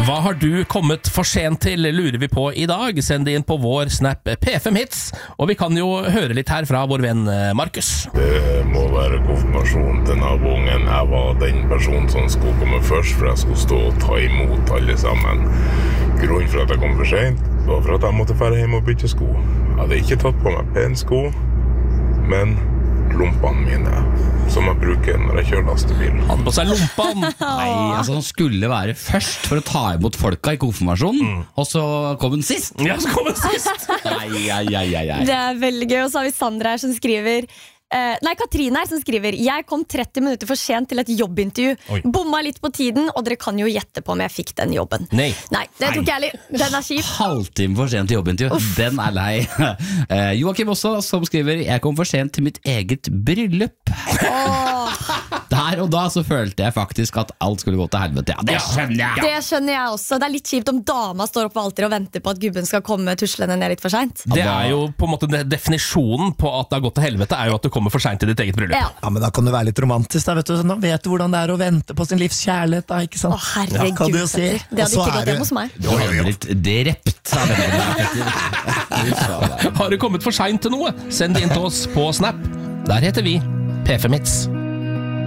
Hva har du kommet for sent til, lurer vi på I dag. Send det inn på vår Snap P5 Hits. Og vi kan jo høre litt her fra vår venn Markus. Det må være konfirmasjon til naboungen. Jeg var den personen som skulle komme først, for jeg skulle stå og ta imot alle sammen. Grunnen for at jeg kom for sent var for at jeg måtte fære hjem og bytte sko. Jeg hadde ikke tatt på meg pensko, men lompene mine, som jeg bruker når jeg kjører lastebil. Han på seg lompan. Nei, altså han skulle være først for å ta imot folka I konfirmasjonen, og så kom han sist. Ja, så kom han sist. Nei. Det veldig gøy, og så har vi Sandra her som skriver Katrine her som skriver Jeg kom 30 minutter for sent til et jobbintervju. Oi. Bomma litt på tiden, og dere kan jo gjette på om jeg fikk den jobben. Nei, det tror ikke jeg heller. Den kjip. Halvtime for sent til jobbintervju. Den lei. Joakim også, som skriver Jeg kom for sent til mitt eget bryllup. Der og da så følte jeg faktisk at alt skulle gå til helvete. Ja, det skjønner jeg. Det skjønner jeg også. Det litt kjipt om dama står opp alltid og venter på at gubben skal komme tuslende ned litt for sent. Det jo på en måte definisjonen på at det har gått til helvete, jo at du kommer for sent til ditt eget bryllup. Ja. Men da kan det være litt romantisk da, vet du. Nå vet du hvordan det å vente på sin livs kjærlighet da, ikke sant? Herregud, kan du jo si. Petter. Det hadde ikke gått hjem hos meg. Du har blitt drept av denne. Har du kommet for sent til noe? Send det inn til oss på Snap. Der heter vi P5 Hits.